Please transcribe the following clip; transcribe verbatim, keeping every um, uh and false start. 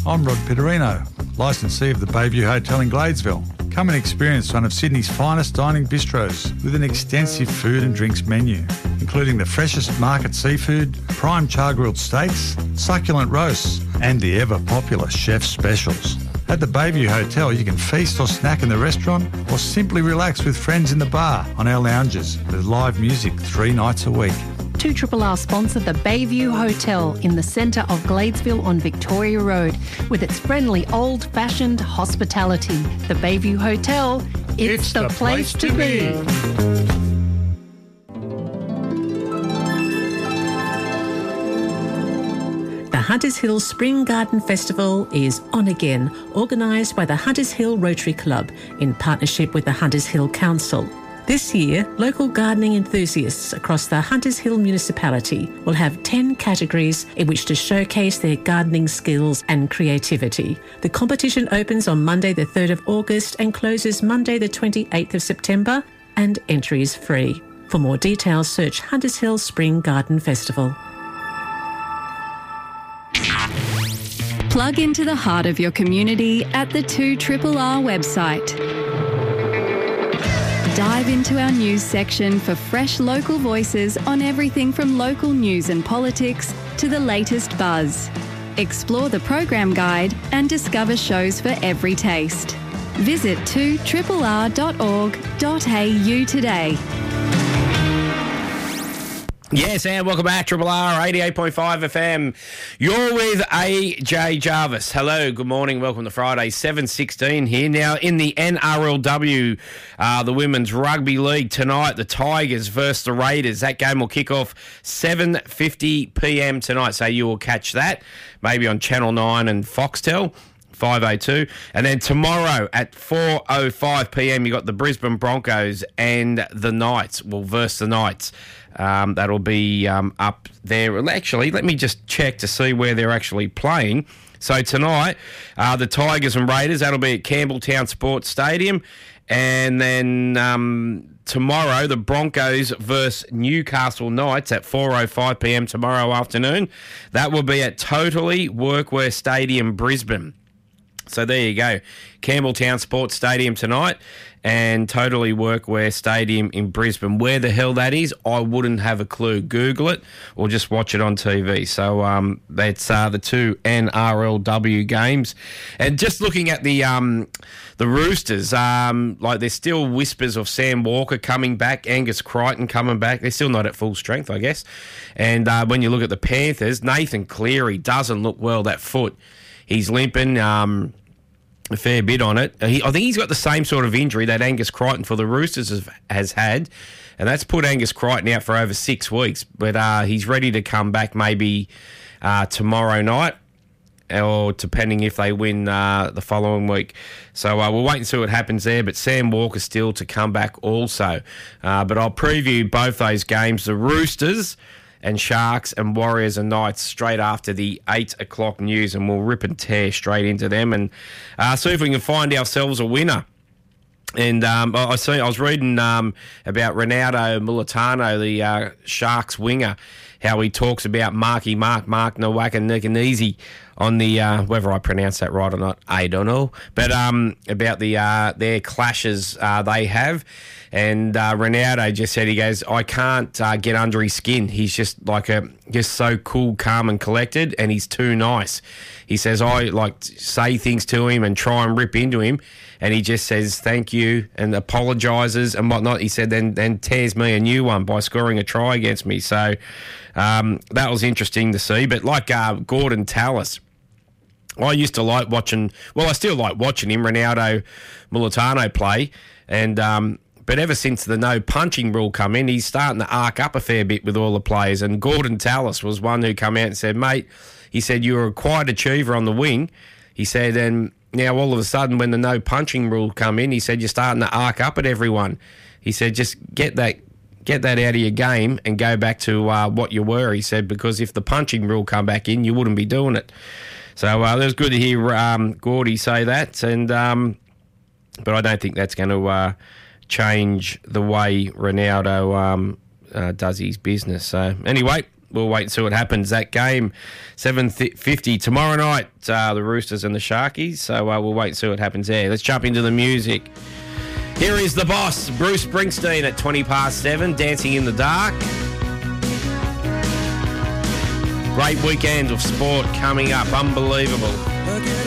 I'm Rod Pitterino, licensee of the Bayview Hotel in Gladesville. Come and experience one of Sydney's finest dining bistros with an extensive food and drinks menu, including the freshest market seafood, prime char-grilled steaks, succulent roasts, and the ever-popular chef specials. At the Bayview Hotel, you can feast or snack in the restaurant or simply relax with friends in the bar on our lounges with live music three nights a week. two R R sponsor the Bayview Hotel in the centre of Gladesville on Victoria Road with its friendly old-fashioned hospitality. The Bayview Hotel, it's, it's the, the place, place to be. be. The Hunters Hill Spring Garden Festival is on again, organised by the Hunters Hill Rotary Club in partnership with the Hunters Hill Council. This year, local gardening enthusiasts across the Hunters Hill municipality will have ten categories in which to showcase their gardening skills and creativity. The competition opens on Monday the third of August and closes Monday the twenty-eighth of September, and entry is free. For more details, search Hunters Hill Spring Garden Festival. Plug into the heart of your community at the two R R R website. Dive into our news section for fresh local voices on everything from local news and politics to the latest buzz. Explore the program guide and discover shows for every taste. Visit two R R R dot org dot a u today. Yes, and welcome back, Triple R, eighty-eight point five F M. You're with A J Jarvis. Hello, good morning, welcome to Friday, seven sixteen here. Now, in the N R L W, uh, the Women's Rugby League tonight, the Tigers versus the Raiders. That game will kick off seven fifty p m tonight, so you will catch that, maybe on Channel nine and Foxtel. five oh two. And then tomorrow at four oh five p m, you got the Brisbane Broncos and the Knights. Well, versus the Knights. Um, that'll be um, up there. Actually, let me just check to see where they're actually playing. So tonight, uh, the Tigers and Raiders, that'll be at Campbelltown Sports Stadium. And then um, tomorrow, the Broncos versus Newcastle Knights at four oh five p m tomorrow afternoon. That will be at Totally Workwear Stadium, Brisbane. So there you go. Campbelltown Sports Stadium tonight and Totally Workwear Stadium in Brisbane. Where the hell that is, I wouldn't have a clue. Google it or just watch it on T V. So um, that's uh, the two N R L W games. And just looking at the um, the Roosters, um, like there's still whispers of Sam Walker coming back, Angus Crichton coming back. They're still not at full strength, I guess. And uh, when you look at the Panthers, Nathan Cleary doesn't look well, that foot. He's limping um, a fair bit on it. He, I think he's got the same sort of injury that Angus Crichton for the Roosters has, has had, and that's put Angus Crichton out for over six weeks. But uh, he's ready to come back maybe uh, tomorrow night, or depending if they win uh, the following week. So uh, we'll wait and see what happens there. But Sam Walker still to come back also. Uh, but I'll preview both those games, the Roosters and Sharks and Warriors and Knights, straight after the eight o'clock news, and we'll rip and tear straight into them and uh, see if we can find ourselves a winner. And um, I, see, I was reading um, about Ronaldo Mulitalo, the uh, Sharks winger, how he talks about Marky Mark, Mark Nawakanekanese on the, uh, whether I pronounce that right or not, I don't know, but um, about the uh, their clashes uh, they have. And uh, Ronaldo just said, he goes, I can't uh, get under his skin. He's just like a, just so cool, calm and collected, and he's too nice. He says, I like say things to him and try and rip into him, and he just says thank you and apologises and whatnot. He said, then then tears me a new one by scoring a try against me. So um, that was interesting to see. But like uh, Gordon Tallis, I used to like watching, well, I still like watching him, Ronaldo Mulitalo play, and um, but ever since the no punching rule come in, he's starting to arc up a fair bit with all the players. And Gordon Tallis was one who come out and said, mate, he said, you were a quiet achiever on the wing. He said, and now all of a sudden when the no punching rule come in, he said, you're starting to arc up at everyone. He said, just get that get that out of your game and go back to uh, what you were, he said, because if the punching rule come back in, you wouldn't be doing it. So uh, it was good to hear um, Gordy say that, and um, but I don't think that's going to uh, change the way Ronaldo um, uh, does his business. So anyway, we'll wait and see what happens. That game, seven fifty tomorrow night, uh, the Roosters and the Sharkies. So uh, we'll wait and see what happens there. Let's jump into the music. Here is the boss, Bruce Springsteen, at twenty past seven, Dancing in the Dark. Great weekend of sport coming up. Unbelievable.